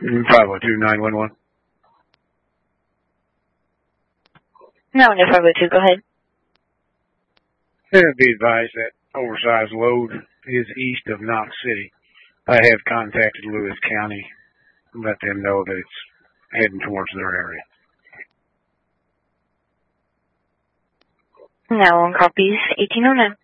502-911. No, 502, go ahead. Be advised that oversized load is east of Knox City. I have contacted Lewis County and let them know that it's heading towards their area. Now on copies 1809.